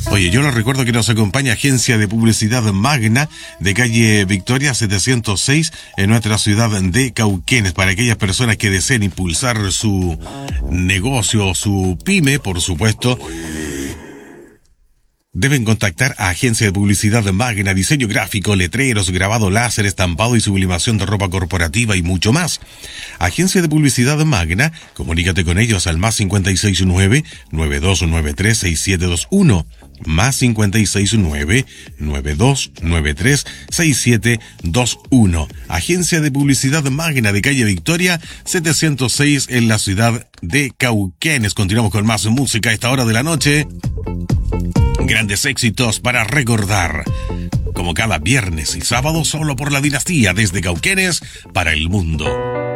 Oye, yo les recuerdo que nos acompaña Agencia de Publicidad Magna de calle Victoria 706 en nuestra ciudad de Cauquenes. Para aquellas personas que deseen impulsar su negocio, su pyme, por supuesto, deben contactar a Agencia de Publicidad Magna, diseño gráfico, letreros, grabado láser, estampado y sublimación de ropa corporativa y mucho más. Agencia de Publicidad Magna, comunícate con ellos al más 569-9293-6721. Más 569-9293-6721. Agencia de Publicidad Magna de calle Victoria 706 en la ciudad de Cauquenes. Continuamos con más música a esta hora de la noche. Grandes éxitos para recordar, como cada viernes y sábado, solo por la Dinastía, desde Cauquenes para el mundo.